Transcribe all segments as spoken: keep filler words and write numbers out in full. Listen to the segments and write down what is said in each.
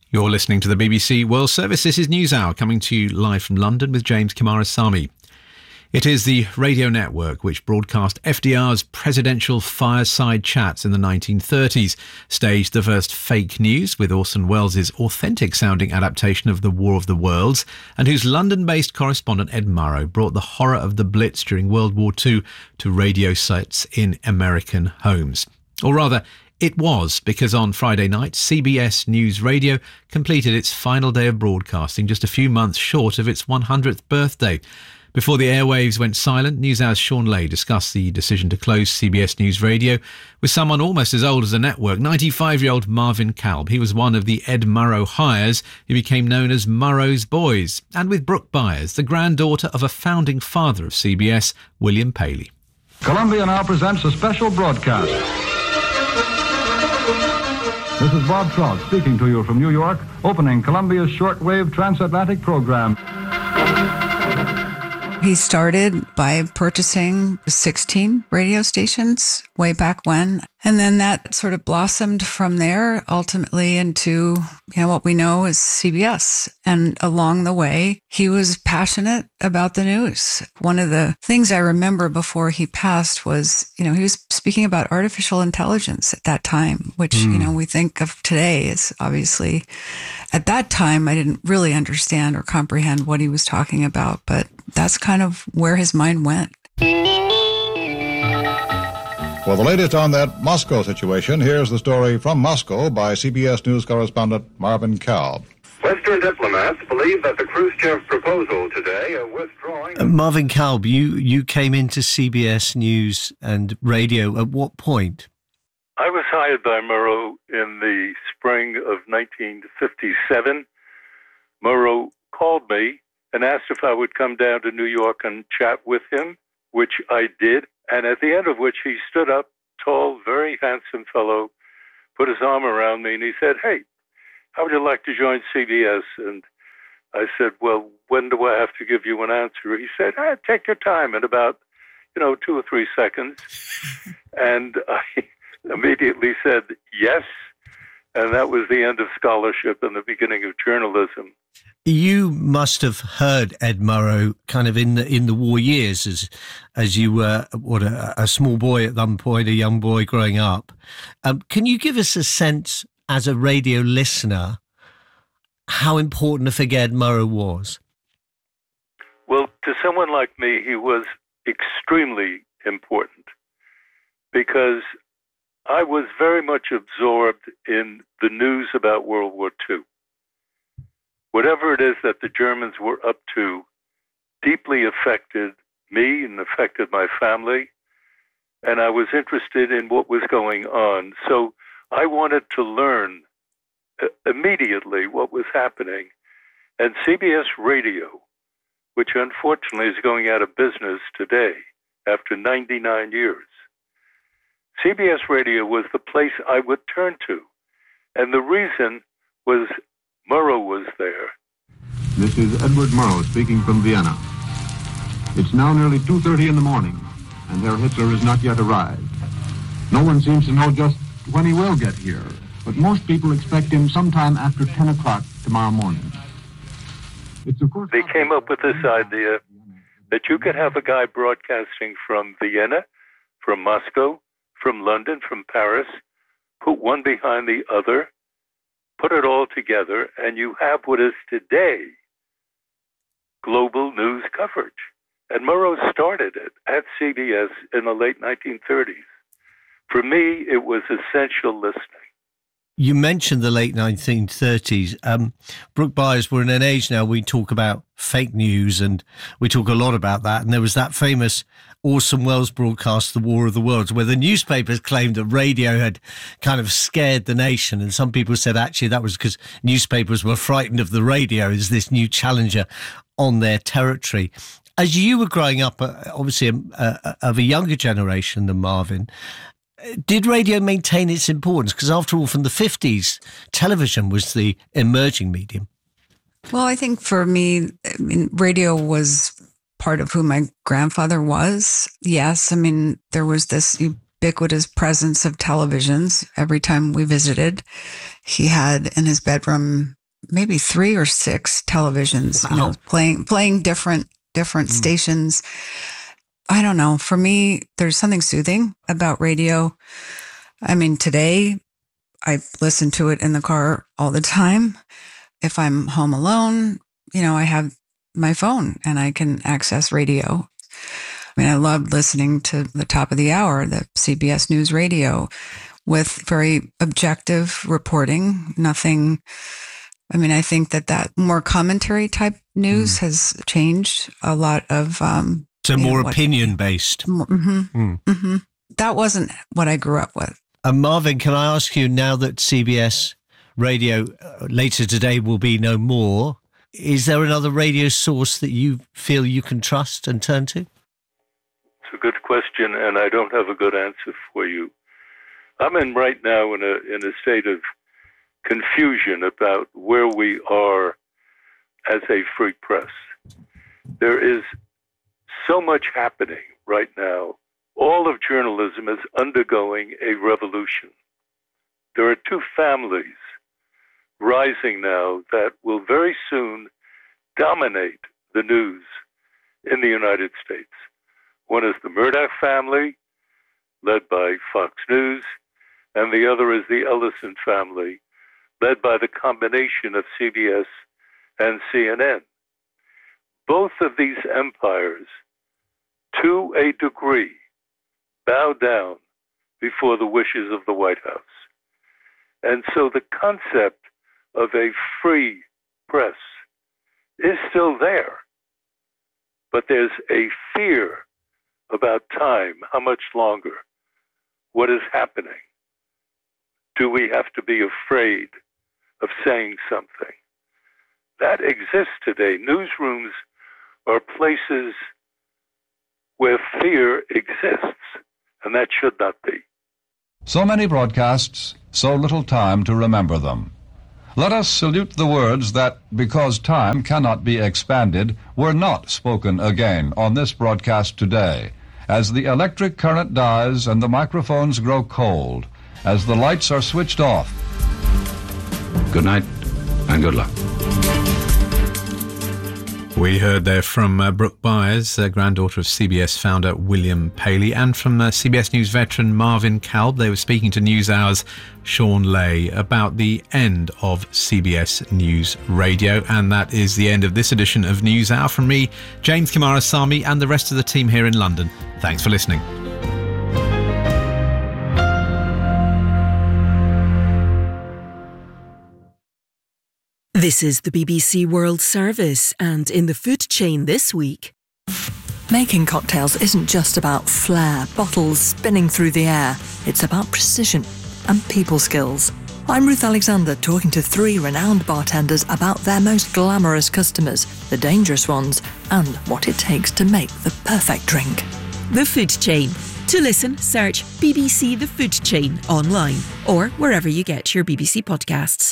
You're listening to the B B C World Service. This is NewsHour, coming to you live from London with James Kimarasamy. It is the radio network which broadcast F D R's presidential fireside chats in the nineteen thirties, staged the first fake news with Orson Welles' authentic-sounding adaptation of The War of the Worlds, and whose London-based correspondent Ed Murrow brought the horror of the Blitz during World War Two to radio sets in American homes. Or rather, it was, because on Friday night, C B S News Radio completed its final day of broadcasting just a few months short of its one hundredth birthday. Before the airwaves went silent, NewsHour's Sean Lay discussed the decision to close C B S News Radio with someone almost as old as the network, ninety-five-year-old Marvin Kalb. He was one of the Ed Murrow hires who became known as Murrow's Boys, and with Brooke Byers, the granddaughter of a founding father of C B S, William Paley. Columbia now presents a special broadcast. This is Bob Trout speaking to you from New York, opening Columbia's shortwave transatlantic program. He started by purchasing sixteen radio stations way back when. And then that sort of blossomed from there ultimately into, you know, what we know as C B S. And along the way, he was passionate about the news. One of the things I remember before he passed was, you know, he was speaking about artificial intelligence at that time, which, mm. you know, we think of today as obviously, at that time, I didn't really understand or comprehend what he was talking about, but that's kind of where his mind went. For the latest on that Moscow situation, here's the story from Moscow by C B S News correspondent Marvin Kalb. Western diplomats believe that the Khrushchev proposal today of withdrawing... Uh, Marvin Kalb, you, you came into C B S News and radio at what point? I was hired by Murrow in the spring of nineteen fifty-seven. Murrow called me and asked if I would come down to New York and chat with him, which I did. And at the end of which he stood up, tall, very handsome fellow, put his arm around me and he said, "Hey, how would you like to join C B S?" And I said, "Well, when do I have to give you an answer?" He said, ah, "Take your time," in about, you know, two or three seconds. And I immediately said yes. And that was the end of scholarship and the beginning of journalism. You must have heard Ed Murrow kind of in the in the war years as as you were what a, a small boy at one point, a young boy growing up. Um, can you give us a sense as a radio listener how important a figure Ed Murrow was? Well, to someone like me, he was extremely important because I was very much absorbed in the news about World War Two. Whatever it is that the Germans were up to deeply affected me and affected my family, and I was interested in what was going on. So I wanted to learn immediately what was happening. And C B S Radio, which unfortunately is going out of business today after ninety-nine years, C B S Radio was the place I would turn to. And the reason was Murrow was there. This is Edward Murrow speaking from Vienna. It's now nearly two thirty in the morning, and Herr Hitler has not yet arrived. No one seems to know just when he will get here, but most people expect him sometime after ten o'clock tomorrow morning. It's of course... They came up with this idea that you could have a guy broadcasting from Vienna, from Moscow, from London, from Paris, put one behind the other, put it all together, and you have what is today global news coverage. And Murrow started it at C B S in the late nineteen thirties. For me, it was essential listening. You mentioned the late nineteen thirties. Um, Brooke Byers, we're in an age now we talk about fake news, and we talk a lot about that. And there was that famous Orson Welles broadcast, The War of the Worlds, where the newspapers claimed that radio had kind of scared the nation. And some people said, actually, that was because newspapers were frightened of the radio as this new challenger on their territory. As you were growing up, uh, obviously uh, uh, of a younger generation than Marvin, did radio maintain its importance? Because after all, from the fifties, television was the emerging medium. Well, I think for me, I mean, radio was part of who my grandfather was. Yes, I mean, there was this ubiquitous presence of televisions every time we visited. He had in his bedroom maybe three or six televisions, wow. you know, playing playing different different mm. stations. I don't know. For me, there's something soothing about radio. I mean, today I listen to it in the car all the time. If I'm home alone, you know, I have my phone and I can access radio. I mean, I loved listening to the top of the hour, the C B S News Radio, with very objective reporting. Nothing, I mean, I think that that more commentary type news mm. has changed a lot of... Um, so more know, opinion-based. Mm-hmm, mm. mm-hmm. That wasn't what I grew up with. And uh, Marvin, can I ask you, now that C B S Radio uh, later today will be no more, is there another radio source that you feel you can trust and turn to? It's a good question, and I don't have a good answer for you. I'm in right now in a in a state of confusion about where we are as a free press. There is so much happening right now. All of journalism is undergoing a revolution. There are two families rising now that will very soon dominate the news in the United States. One is the Murdoch family, led by Fox News, and the other is the Ellison family, led by the combination of C B S and C N N. Both of these empires, to a degree, bow down before the wishes of the White House. And so the concept of a free press is still there. But there's a fear about time, how much longer, what is happening. Do we have to be afraid of saying something? That exists today. Newsrooms are places where fear exists, and that should not be. So many broadcasts, so little time to remember them. Let us salute the words that, because time cannot be expanded, were not spoken again on this broadcast today, as the electric current dies and the microphones grow cold, as the lights are switched off. Good night and good luck. We heard there from uh, Brooke Byers, uh, granddaughter of C B S founder William Paley, and from uh, C B S News veteran Marvin Kalb. They were speaking to NewsHour's Sean Lay about the end of C B S News Radio. And that is the end of this edition of NewsHour. From me, James Coomarasamy, and the rest of the team here in London. Thanks for listening. This is the B B C World Service, and in the food chain this week... Making cocktails isn't just about flair, bottles spinning through the air. It's about precision and people skills. I'm Ruth Alexander, talking to three renowned bartenders about their most glamorous customers, the dangerous ones, and what it takes to make the perfect drink. The Food Chain. To listen, search B B C The Food Chain online or wherever you get your B B C podcasts.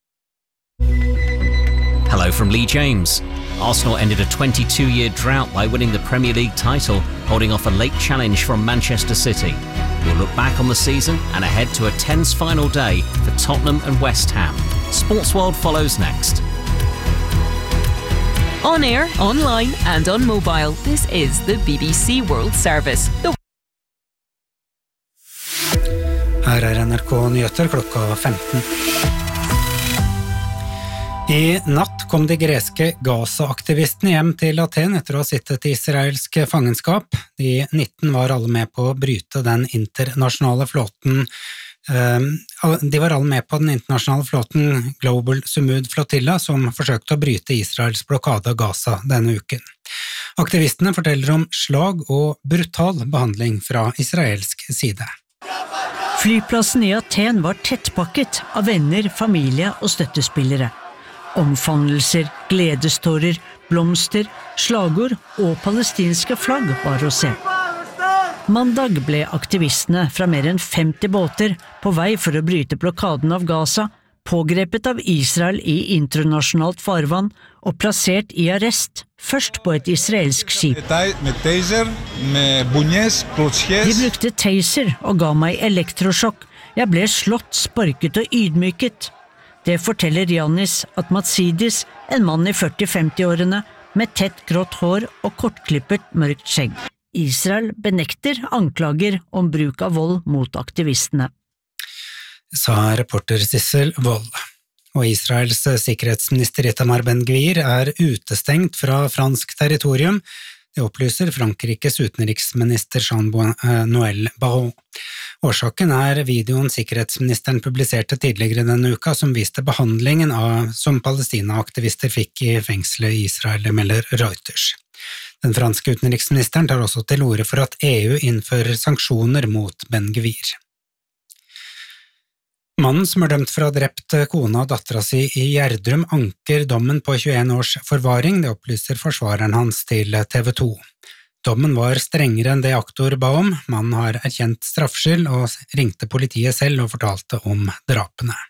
Hello from Lee James. Arsenal ended a twenty-two-year drought by winning the Premier League title, holding off a late challenge from Manchester City. We'll look back on the season and ahead to a tense final day for Tottenham and West Ham. Sports World follows next. On air, online and on mobile, this is the B B C World Service. The Her er N R K Nyheter klokka femten. I natt kom de greske Gaza-aktivistene hjem til Aten etter å ha sittet i israelsk fangenskap. De nitten var alle med på å bryte den internasjonale flåten. De var alle med på den internasjonale flåten Global Sumud Flotilla, som forsøkte å bryte Israels blokade av Gaza denne uken. Aktivistene forteller om slag og brutal behandling fra israelsk side. Flyplassen i Aten var tettpakket av venner, familie og støttespillere. Omfavnelser, gledestårer, blomster, slagord og palestinske flagg var å se. Mandag ble aktivistene fra mer enn femti båter på vei for å bryte blokaden av Gaza, pågrepet av Israel i internasjonalt farvann og plassert i arrest, først på et israelsk skip. De brukte taser og ga meg elektrosjokk. Jeg ble slått, sparket og ydmyket. Det forteller Yannis Atmatsidis, en mann i førti-femti-årene med tett grått hår og kortklippet mørkt skjegg. Israel benekter anklager om bruk av vold mot aktivistene. Sa reporter Sissel Wold. Og Israels sikkerhetsminister Itamar Ben-Gvir er utestengt fra fransk territorium. Det opplyser Frankrikes utenriksminister Jean-Noël Barrot. Årsaken er videoen sikkerhetsministeren publiserte tidligere denne uka, som viste behandlingen av, som Palestina-aktivister fikk i fengselet i Israel, melder Reuters. Den franske utenriksministeren tar også til orde for at E U innfører sanksjoner mot Ben-Gvir. Mannen som er dømt for å ha drept kona og dattera si i Gjerdrum anker dommen på tjueen års forvaring, det opplyser forsvareren hans til T V to. Dommen var strengere enn det aktor ba om, mannen har erkjent straffskyld og ringte politiet selv og fortalte om drapene.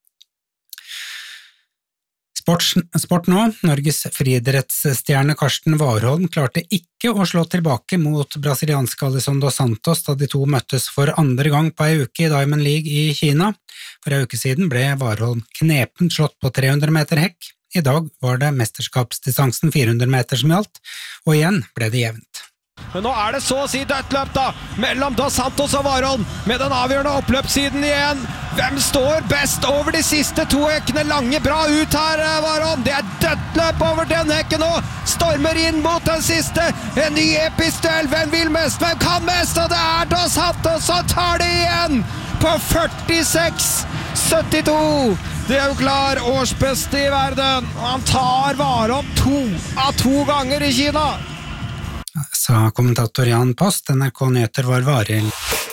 Sport, sport nå, Norges friidrettsstjerne Karsten Warholm klarte ikke å slå tilbake mot brasilianske Alisson dos Santos da de to møttes for andre gang på ei uke i Diamond League i Kina. For ei uke siden ble Warholm knepent slått på tre hundre meter hekk. I dag var det mesterskapsdistansen fire hundre meter som gjaldt, og igjen ble det jevnt. Men nå er det så å si dødt løp da, mellom Dos Santos og Warholm, med den avgjørende oppløpssiden igjen. Hvem står best over de siste to hekkene? Lange bra ut her, Warholm. Det er dødt løp over den hekken nå. Stormer inn mot den siste. En ny episk duell. Hvem vil mest? Hvem kan mest? Og det er Dos Santos som tar det igjen på førtiseks syttito. Det er jo klar årsbeste i verden. Han tar Warholm to av to ganger i Kina. Sa kommentator Jan Post, N R K Nyheter var Varild.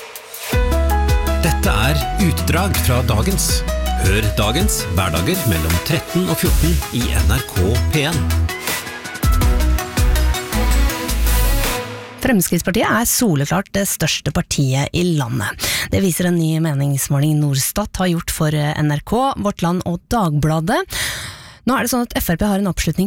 Dette er utdrag fra dagens. Hør dagens hverdager mellom tretten og fjorten i N R K P en. Fremskrittspartiet er soleklart det største partiet i landet. Det viser en ny meningsmåling Norstat har gjort for N R K, Vårt Land og Dagbladet. Nå er det sånn at F R P har en oppslutning